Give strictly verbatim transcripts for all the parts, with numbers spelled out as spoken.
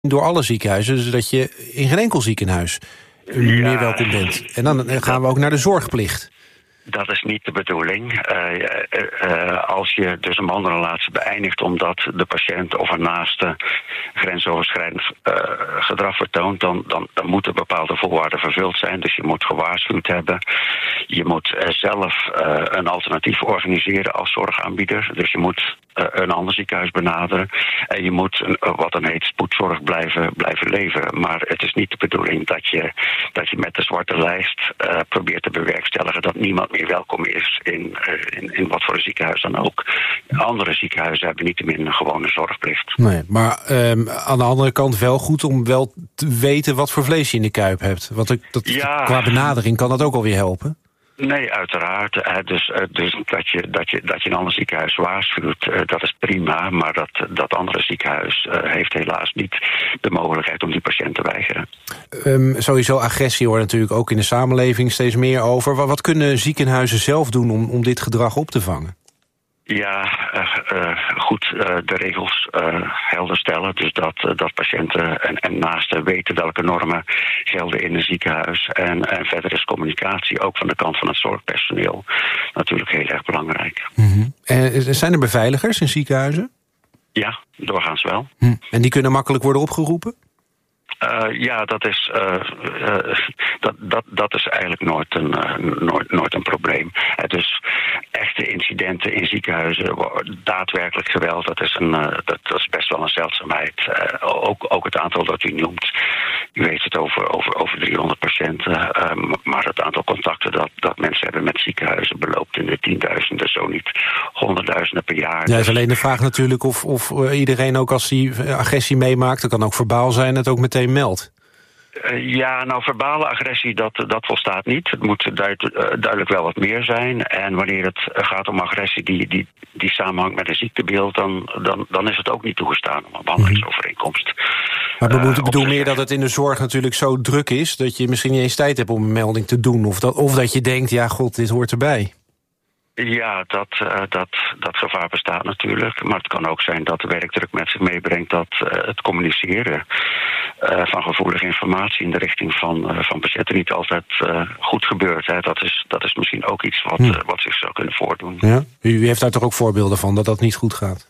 door alle ziekenhuizen, dus dat je in geen enkel ziekenhuis ja. meer welkom bent. En dan gaan we ook naar de zorgplicht. Dat is niet de bedoeling. Uh, uh, uh, als je dus een manrelatie beëindigt omdat de patiënt of een naaste grensoverschrijdend uh, gedrag vertoont, dan, dan, dan moeten bepaalde voorwaarden vervuld zijn. Dus je moet gewaarschuwd hebben. Je moet uh, zelf uh, een alternatief organiseren als zorgaanbieder. Dus je moet uh, een ander ziekenhuis benaderen. En je moet een, uh, wat dan heet spoedzorg blijven, blijven leveren. Maar het is niet de bedoeling dat je, dat je met de zwarte lijst uh, probeert te bewerkstelligen dat niemand meer welkom is in, uh, in, in wat voor een ziekenhuis dan ook. Andere ziekenhuizen hebben niettemin een gewone zorgplicht. Nee, maar um, aan de andere kant wel goed om wel te weten wat voor vlees je in de kuip hebt. Want ik, dat, ja, qua benadering kan dat ook alweer helpen. Nee, uiteraard. Uh, dus uh, dus dat, je, dat, je, dat je een ander ziekenhuis waarschuwt, uh, dat is prima. Maar dat, dat andere ziekenhuis uh, heeft helaas niet de mogelijkheid om die patiënt te weigeren. Um, sowieso agressie hoort natuurlijk ook in de samenleving steeds meer over. Wat, wat kunnen ziekenhuizen zelf doen om, om dit gedrag op te vangen? Ja, uh, uh, goed uh, de regels uh, helder stellen. Dus dat, uh, dat patiënten en, en naasten weten welke normen gelden in een ziekenhuis. En, en verder is communicatie ook van de kant van het zorgpersoneel natuurlijk heel erg belangrijk. Mm-hmm. En zijn er beveiligers in ziekenhuizen? Ja, doorgaans wel. Hm. En die kunnen makkelijk worden opgeroepen? Uh, ja, dat is, uh, uh, dat, dat, dat is eigenlijk nooit een, uh, nooit, nooit een probleem. Uh, dus echte incidenten in ziekenhuizen, daadwerkelijk geweld, dat is, een, uh, dat, dat is best wel een zeldzaamheid. Uh, ook, ook het aantal dat u noemt, u weet het over, over, over driehonderd patiënten. Uh, maar het aantal contacten dat, dat mensen hebben met ziekenhuizen beloopt in de tienduizenden, zo niet honderdduizenden per jaar. Ja, is alleen de vraag natuurlijk of, of iedereen ook als hij agressie meemaakt, dat kan ook verbaal zijn, het ook meteen meldt. Uh, ja, nou, verbale agressie, dat, dat volstaat niet. Het moet duid, uh, duidelijk wel wat meer zijn. En wanneer het gaat om agressie die, die, die samenhangt met een ziektebeeld, dan, dan, dan is het ook niet toegestaan om een behandelingsovereenkomst. Maar ik uh, bedoel meer dat het in de zorg natuurlijk zo druk is dat je misschien niet eens tijd hebt om een melding te doen. Of dat, of dat je denkt, ja god, dit hoort erbij. Ja, dat, uh, dat, dat gevaar bestaat natuurlijk. Maar het kan ook zijn dat de werkdruk met zich meebrengt dat uh, het communiceren uh, van gevoelige informatie in de richting van, uh, van patiënten niet altijd uh, goed gebeurt. Hè. Dat, is, dat is misschien ook iets wat, hm. uh, wat zich zou kunnen voordoen. Ja? U heeft daar toch ook voorbeelden van dat dat niet goed gaat?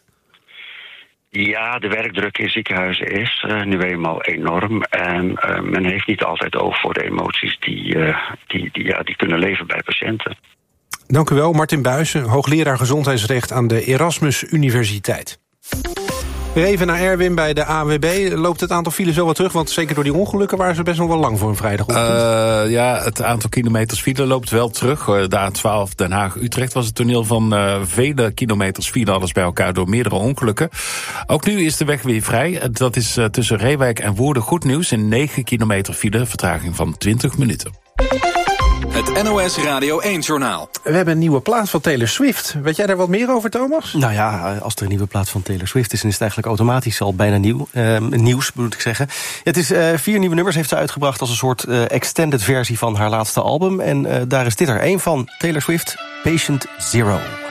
Ja, de werkdruk in ziekenhuizen is uh, nu eenmaal enorm. En uh, men heeft niet altijd oog voor de emoties die, uh, die, die, ja, die kunnen leven bij patiënten. Dank u wel, Martin Buijsen, hoogleraar gezondheidsrecht aan de Erasmus Universiteit. Weer even naar Erwin bij de A N W B. Loopt het aantal files wel wat terug? Want zeker door die ongelukken waren ze best nog wel lang voor een vrijdagochtend. Uh, ja, het aantal kilometers file loopt wel terug. De A twaalf Den Haag-Utrecht was het toneel van uh, vele kilometers file, alles bij elkaar door meerdere ongelukken. Ook nu is de weg weer vrij. Dat is uh, tussen Reewijk en Woerden goed nieuws. In negen kilometer file, vertraging van twintig minuten. Het N O S Radio één-journaal. We hebben een nieuwe plaat van Taylor Swift. Weet jij daar wat meer over, Thomas? Nou ja, als er een nieuwe plaat van Taylor Swift is, dan is het eigenlijk automatisch al bijna nieuw. Uh, nieuws, moet ik zeggen. Het is uh, vier nieuwe nummers heeft ze uitgebracht als een soort uh, extended versie van haar laatste album. En uh, daar is dit er één van. Taylor Swift, Patient Zero.